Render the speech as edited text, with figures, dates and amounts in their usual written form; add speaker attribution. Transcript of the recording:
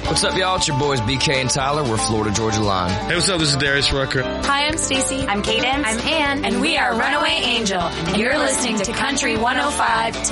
Speaker 1: What's up, y'all? It's your boys BK and Tyler. We're Florida Georgia Line.
Speaker 2: Hey, what's up? This is Darius Rucker.
Speaker 3: Hi, I'm Stacy.
Speaker 4: I'm Cadence.
Speaker 3: I'm Ann.
Speaker 4: And we are Runaway Angel. And you're listening to Country 105.